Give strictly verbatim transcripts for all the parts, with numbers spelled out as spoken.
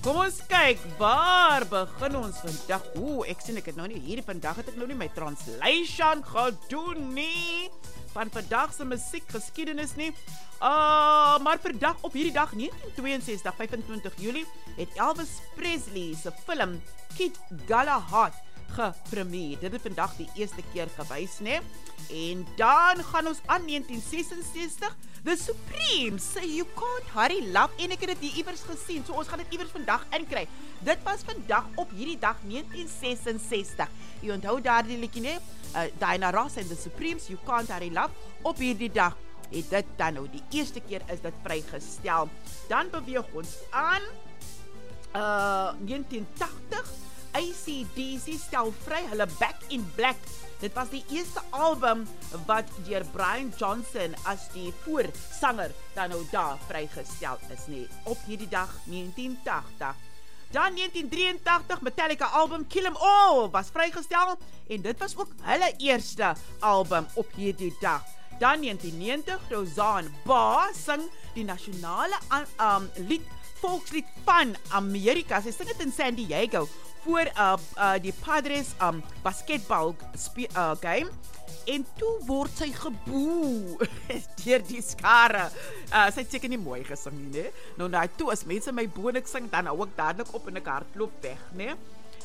Kom ons kyk, waar begin ons vandag? Oeh, ek sien ek het nou nie, hier vandag het ek nou nie my translation gedoen nie, van vandag se musiek geskiedenis nie. Uh, maar vandag, op hierdie dag, negentien tweeënsestig, vyfentwintig Julie, het Elvis Presley se film Kid Galahad gepremier. Dit het vandag die eerste keer gewys, né? En dan gaan ons aan negentien sesensestig, The Supremes say You Can't Hurry Love, en ek het dit hier iewers gesien, so ons gaan dit iewers vandag inkry. Dit was vandag op hierdie dag negentien sesensestig. Jy onthou daardie liedjie, né? Uh, Diana Ross en The Supremes, You Can't Hurry Love, op hierdie dag het dit dan nou die eerste keer is dit vrygestel. Dan beweeg ons aan uh, negentien tachtig, A C D C stel vry hulle Back in Black. Dit was die eerste album wat deur Brian Johnson as die voorsanger dan nou daar vrygestel is nie. Op hierdie dag negentien tachtig. Dan negentien drieëntachtig Metallica album Kill 'Em All was vrygestel en dit was ook hulle eerste album op hierdie dag. Dan negentien negentig Roseanne Barr sing die nasionale um, lied, volkslied van Amerika. Sy sing dit in San Diego voor uh, uh, die Padres um, basketbal uh, game, en toe word sy geboe deur die skare. Uh, sy het seker nie mooi gesing nie, ne? Nou, nou toe as mense my boon ek sing, dan hou ek dadelik op en ek hardloop weg, ne?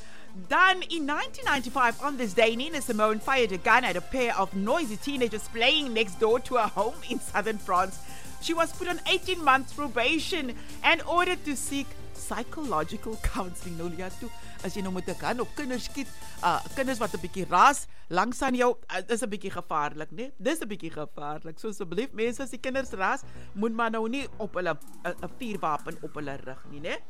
Dan in nineteen ninety-five, on this day, Nina Simone fired a gun at a pair of noisy teenagers playing next door to her home in southern France. She was put on eighteen months probation and ordered to seek psychological counseling. Nou ja, toe, as jy nou met 'n gun op kinders skiet, uh, kinders wat 'n bietjie raas langs aan jou, uh, is 'n bietjie gevaarlik, né? Dis 'n bietjie gevaarlik. So asseblief, mense, as die kinders raas, moet maar nou nie op hulle 'n vuurwapen op hulle rug nie, né?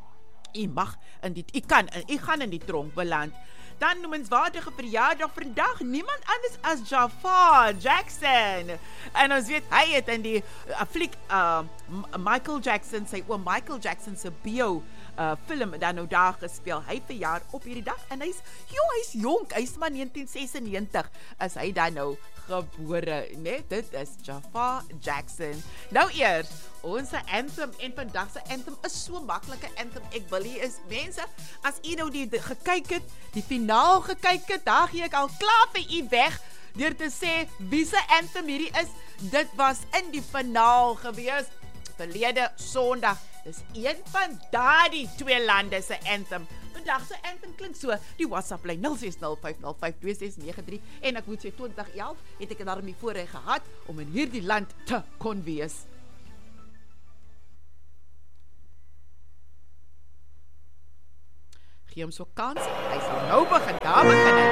U mag in die, u kan, u gaan in die tronk beland. Dan noemenswaardige verjaardag vandag, niemand anders as Jafar Jackson. En ons weet, hy het in die uh, fliek uh, Michael Jackson, sy oom Michael Jackson se bio uh, film dan nou daar gespeel. Hy verjaar op hierdie dag en hy's, joh, hy's jonk, hy's maar negentien sesennegentig as hy dan nou gebore, né? Dit is Jafar Jackson. Nou eers, ons anthem, en vandag se anthem is so maklike anthem, ek wil hier is, mense, as u nou die, die gekyk het, die finaal gekyk het, daar gee ek al klaar vir u weg, deur te sê, wie se anthem hierdie is, dit was in die finaal gewees, verlede Sondag, dis een van daardie twee lande se anthem. Vandag se anthem klink so, die WhatsApp lyn nul ses nul vyf nul vyf twee ses nege drie, en ek moet sê, twintig elf het ek daarmee voorreg gehad, om in hierdie land te kon wees. Gee hom so kans, hy sal nou begin, daar begin hy.